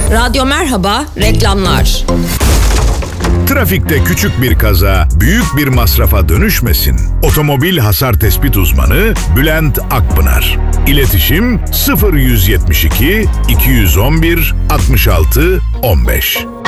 Radyo Merhaba, reklamlar. Trafikte küçük bir kaza büyük bir masrafa dönüşmesin. Otomobil hasar tespit uzmanı Bülent Akpınar. İletişim 0172 211 66 15.